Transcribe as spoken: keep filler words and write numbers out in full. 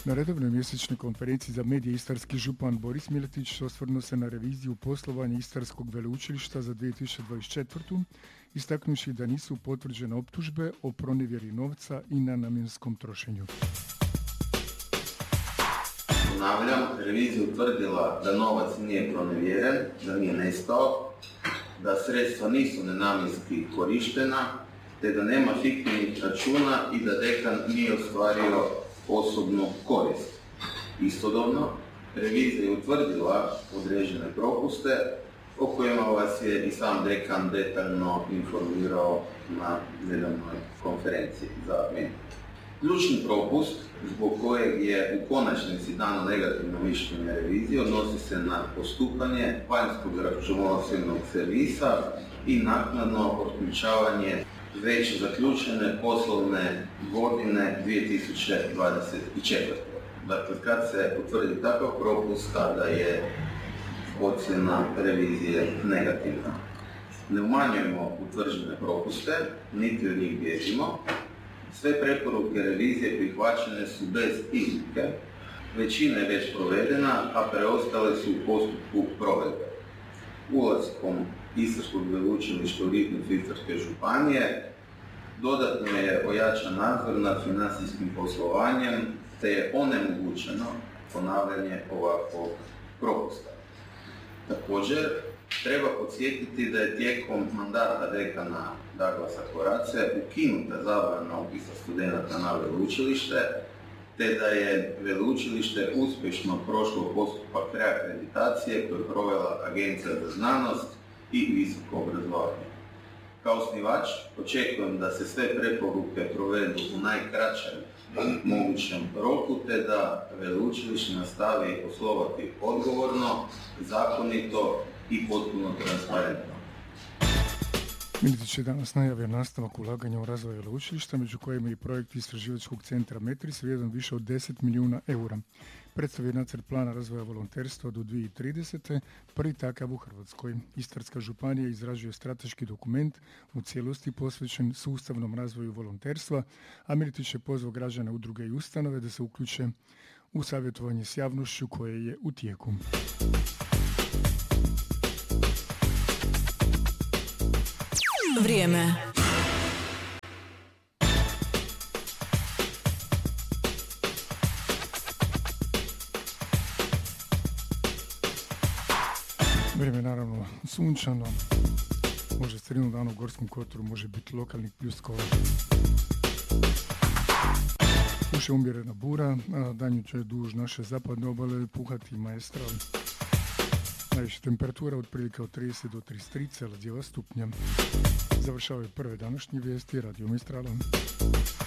Na redovnoj mjesečnoj konferenciji za medije istarski župan Boris Miletić osvrnuo se na reviziju poslovanja Istarskog veleučilišta za dvije tisuće dvadeset četvrtu. istaknuši da nisu potvrđene optužbe o pronevjeri novca i na namjenskom trošenju. Ponavljam, revizija utvrdila da novac nije pronevjeren, da nije nestao, da sredstva nisu nenamjenski korištena, te da nema fiktivnih računa i da dekan nije ostvario osobnu korist. Istodobno, revizija je utvrdila određene propuste o kojima vas je i sam dekan detaljno informirao na nedavnoj konferenciji za medije. Ključni propust zbog kojeg je u konačnici dano negativno mišljenje revizije odnosi se na postupanje vanjskog računovodstvenog servisa i naknadno otključavanje već zaključene poslovne godine dvije tisuće dvadeset četvrte. Dakle, kad se utvrdi takav propust, tada je ocjena revizije negativna. Ne umanjujemo utvrđene propuste, niti od njih bježimo. Sve preporuke revizije prihvaćene su bez iznimke, većina je već provedena, a preostale su u postupku provedbe. Ulaskom Istarskog veleučilišta u ritmus Istarske županije dodatno je ojačan nadzor nad financijskim poslovanjem, te je onemogućeno ponavljanje ovakvog propusta. Također, treba podsjetiti da je tijekom mandata dekana Douglasa Horace ukinuta zabrana upisa studenata na veleučilište, te da je veleučilište uspješno prošlo postupak reakreditacije koju je provela Agencija za znanost i visoko obrazovanje. Kao osnivač očekujem da se sve preporuke provedu u najkraćem mogućem roku, te da veleučilište nastavi poslovati odgovorno, zakonito i potpuno transparentno. Miletić je danas najavio nastavak ulaganja u razvoj veleučilišta, među kojima i projekt istraživačkog centra Metris vrijedan više od deset milijuna eura. Predstavio nacrt plana razvoja volonterstva do dvije tisuće tridesete. Prvi takav u Hrvatskoj. Istarska županija izrađuje strateški dokument u cijelosti posvećen sustavnom razvoju volonterstva, a Miletić je pozvao građane, udruge i ustanove da se uključe u savjetovanje s javnošću koje je u tijeku. Vrijeme. Vrijeme je naravno sunčano, može sredinu dana u Gorskom kotaru, može biti lokalnih pljuskova. Puše umjerena bura, a danju će duž naše zapadne obale puhati maestral. Najviša temperatura otprilike od trideset do trideset tri zarez tri stupnja. Završavaju prve današnje vijesti Radio Mistralom.